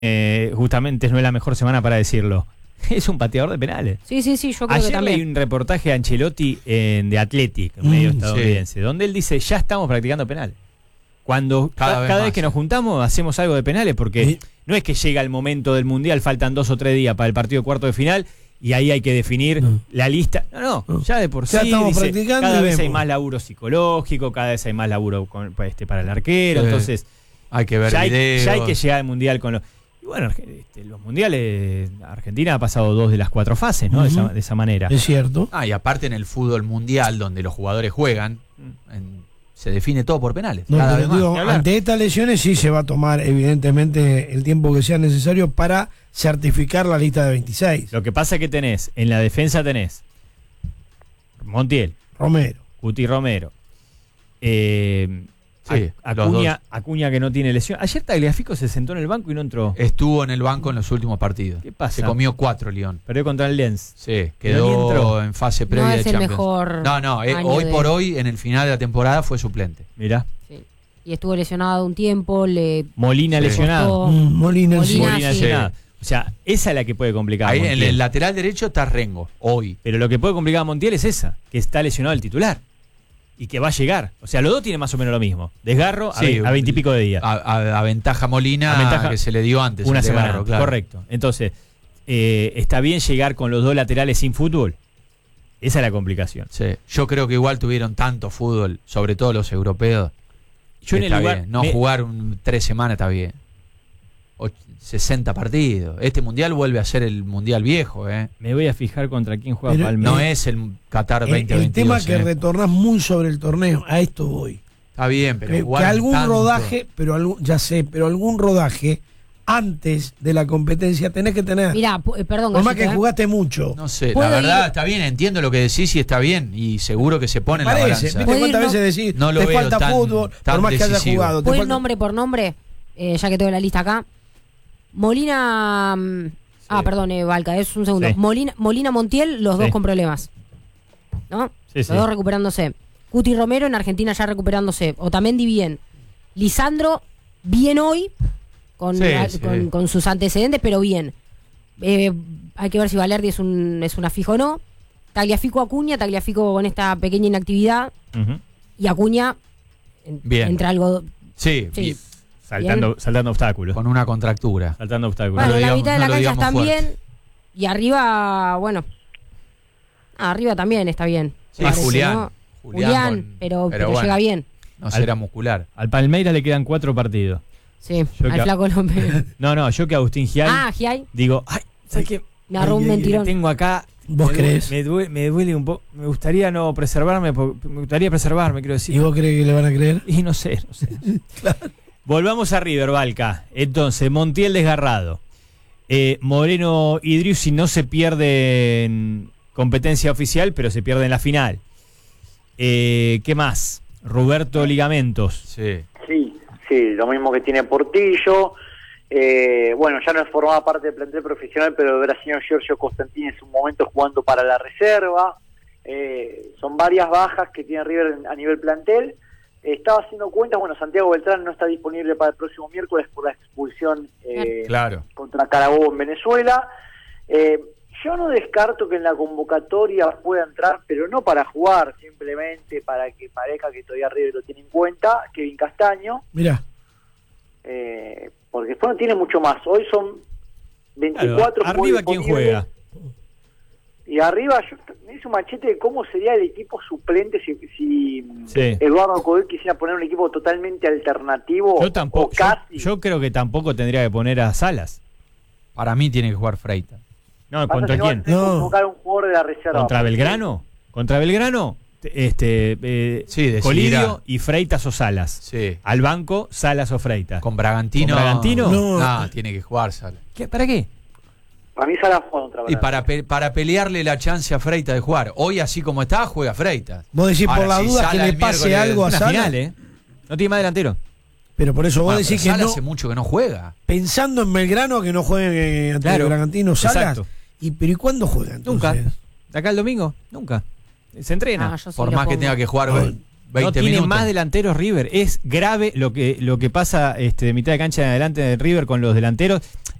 justamente no es la mejor semana para decirlo. Es un pateador de penales. Sí, yo creo que Ayer también. leí un reportaje de Ancelotti de Athletic, un medio estadounidense, donde él dice, ya estamos practicando penales. Cuando cada vez que nos juntamos hacemos algo de penales, porque no es que llega el momento del Mundial, faltan 2 o 3 días para el partido de cuarto de final y ahí hay que definir la lista. No, ya de por sí, estamos dice, practicando cada y vez hay vemos. más laburo psicológico, cada vez hay más laburo para el arquero, entonces hay que ver ya videos. ya hay que llegar al Mundial con los... Y bueno, los mundiales, Argentina ha pasado 2 de las 4 fases, ¿no? De esa manera. Es cierto. Y aparte en el fútbol mundial, donde los jugadores juegan, se define todo por penales. No, cada pero vez digo, más. ante estas lesiones sí se va a tomar evidentemente el tiempo que sea necesario para certificar la lista de 26. Lo que pasa es que en la defensa tenés Montiel, Romero, Cuti Romero, Acuña que no tiene lesión. Ayer Tagliafico se sentó en el banco y no entró. Estuvo en el banco en los últimos partidos. ¿Qué pasa? Se comió 4 León. Perdió contra el Lens. Sí, Pero ni entró. quedó en fase previa No de es el Champions. mejor No, año hoy de- por hoy, en el final de la temporada, fue suplente. Mirá. Sí. Y estuvo lesionado un tiempo, Molina Sí. lesionado. costó- Molina, sí. Molina, Molina sí. lesionado. O sea, esa es la que puede complicar a Ahí en Montiel. el lateral derecho está Rengo, hoy. Pero lo que puede complicar a Montiel es esa, que está lesionado el titular. Y que va a llegar. O sea, los dos tienen más o menos lo mismo. Desgarro Sí, a 20 y pico de días. Aventaja Molina, Aventaja que se le dio antes. Una el semana desgarro, antes, claro. correcto. Entonces, ¿está bien llegar con los dos laterales sin fútbol? Esa es la complicación. Sí. Yo creo que igual tuvieron tanto fútbol, sobre todo los europeos. Yo en el Está lugar... bien. No jugar 3 semanas está bien. 60 partidos. Este mundial vuelve a ser el mundial viejo, Me voy a fijar contra quién juega Pero, Palmeiras. No es el Qatar El 2022. tema que retornás muy sobre el torneo, a esto voy. Está bien, pero Que jugaron algún tanto. rodaje, pero algún rodaje antes de la competencia tenés que tener. Mirá, perdón, Por más Gallito, que jugaste mucho. No sé, la ¿Puedo verdad ir? está bien, entiendo lo que decís y está bien. Y seguro que se pone en la Parece, balanza. ¿viste ¿Puedo cuántas ir, veces decís no lo te veo falta tan- fútbol, tan por más que hayas decisivo. jugado? te ¿puedo ir falta- nombre por nombre? Ya que tengo la lista acá. Molina... perdón, Valca, es un segundo. Sí. Molina Montiel, los Sí. dos con problemas. ¿No? Sí, Los sí. dos recuperándose. Cuti Romero en Argentina ya recuperándose. Otamendi bien. Lisandro bien hoy, con sus antecedentes, pero bien. Hay que ver si Valerdi es una fija o no. Tagliafico con esta pequeña inactividad. Ujú. Y Acuña Bien. entre algo... Sí, Sí. Saltando obstáculos. con una contractura. Saltando obstáculos. Bueno, lo la digamos- mitad de no la lo cancha digamos están fuerte. bien. Y arriba, bueno. Arriba también está bien. Sí, parece, Julián. ¿no? Julián con- pero bueno, llega bien. No será muscular. Al Palmeiras le quedan 4 partidos. Sí, Yo al que- flaco López. No, yo que Agustín Giai Giai. digo, ¿sabes qué? Me agarró un mentirón. Tengo acá. ¿Vos crees? Me duele un poco. Me gustaría no preservarme, me gustaría preservarme, quiero decir. ¿Y vos crees que le van a creer? Y no sé. Volvamos a River, Valca. Entonces, Montiel desgarrado. Moreno y Driussi no se pierde en competencia oficial, pero se pierde en la final. ¿Qué más? Roberto ligamentos. Sí. Sí, lo mismo que tiene Portillo. Bueno, ya no formaba parte del plantel profesional, pero el brasileño Giorgio Costantini en su momento jugando para la reserva. Son varias bajas que tiene River a nivel plantel. Estaba haciendo cuentas, bueno, Santiago Beltrán no está disponible para el próximo miércoles por la expulsión Claro. contra Carabobo en Venezuela. Yo no descarto que en la convocatoria pueda entrar, pero no para jugar, simplemente para que parezca que todavía River lo tiene en cuenta, Kevin Castaño. Mirá. Porque después no tiene mucho más. Hoy son 24 Claro, arriba, ¿quién disponibles. juega? Y arriba yo me hice un machete de cómo sería el equipo suplente si Sí. Eduardo Codel quisiera poner un equipo totalmente alternativo. Yo tampoco. o casi. Yo creo que tampoco tendría que poner a Salas. Para mí tiene que jugar Freitas. No, Pasa ¿contra que no quién? va a tener que No. convocar a un jugador de la reserva. ¿Contra Belgrano? ¿Contra Belgrano? Sí, decidirá. Colidio y Freitas o Salas. Sí. Al banco, Salas o Freitas. Con Bragantino. ¿Con Bragantino? No. Tiene que jugar Sala. ¿Para qué? Para mí Sala juega contra Y Belgrano. para pelearle la chance a Freitas de jugar. Hoy, así como está, juega Freitas. Vos decís Ahora, por la si duda Sala que le el pase miércoles- algo a Una Sala. final, No tiene más delantero. Pero por eso vos Bueno, decís pero que Sala no. hace mucho que no juega. Pensando en Belgrano que no juegue ante Claro, el Bragantino Salas. exacto. ¿Pero y cuándo juega entonces? Nunca. ¿De acá el domingo? Nunca. Se entrena. Ah, yo sí Por lo más que pongo. tenga que jugar No tiene más delanteros River. Es grave lo que pasa de mitad de cancha en adelante de River con los delanteros.